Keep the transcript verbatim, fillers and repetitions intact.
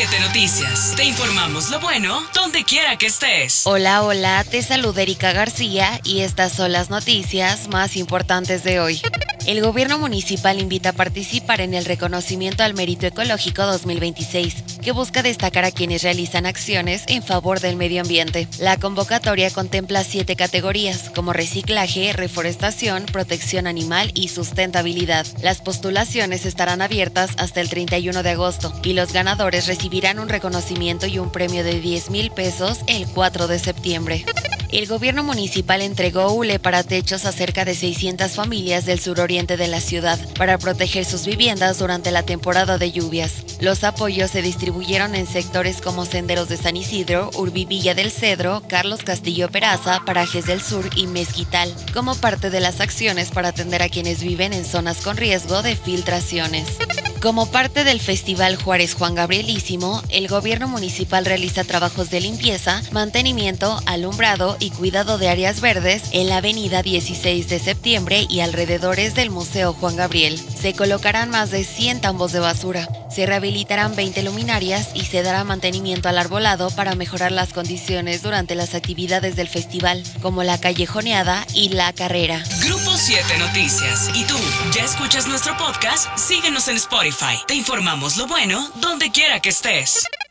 siete Noticias. Te informamos lo bueno donde quiera que estés. Hola, hola, te saluda Erika García y estas son las noticias más importantes de hoy. El gobierno municipal invita a participar en el reconocimiento al mérito ecológico dos mil veintiséis, que busca destacar a quienes realizan acciones en favor del medio ambiente. La convocatoria contempla siete categorías, como reciclaje, reforestación, protección animal y sustentabilidad. Las postulaciones estarán abiertas hasta el treinta y uno de agosto y los ganadores recibirán un reconocimiento y un premio de diez mil pesos el cuatro de septiembre. El gobierno municipal entregó hule para techos a cerca de seiscientas familias del suroriente de la ciudad para proteger sus viviendas durante la temporada de lluvias. Los apoyos se distribuyeron en sectores como Senderos de San Isidro, Urbivilla del Cedro, Carlos Castillo Peraza, Parajes del Sur y Mezquital, como parte de las acciones para atender a quienes viven en zonas con riesgo de filtraciones. Como parte del Festival Juárez Juan Gabrielísimo, el gobierno municipal realiza trabajos de limpieza, mantenimiento, alumbrado y cuidado de áreas verdes en la avenida dieciséis de septiembre y alrededores del Museo Juan Gabriel. Se colocarán más de cien tambos de basura, se rehabilitarán veinte luminarias y se dará mantenimiento al arbolado para mejorar las condiciones durante las actividades del festival, como la callejoneada y la carrera. Grupo siete Noticias. ¿Y tú, ya escuchas nuestro podcast? Síguenos en Spotify. Te informamos lo bueno donde quiera que estés.